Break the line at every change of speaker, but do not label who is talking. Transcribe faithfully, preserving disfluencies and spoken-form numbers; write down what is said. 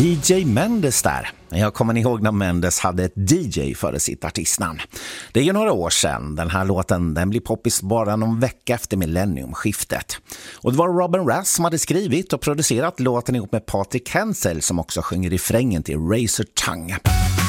D J Mendes där. Jag kommer ihåg när Mendes hade ett D J före sitt artistnamn. Det är ju några år sedan. Den här låten den blir poppis bara någon vecka efter millenniumskiftet. Och det var Robin Rass som hade skrivit och producerat låten ihop med Patrick Hensel som också sjunger refrängen till Razor Tongue.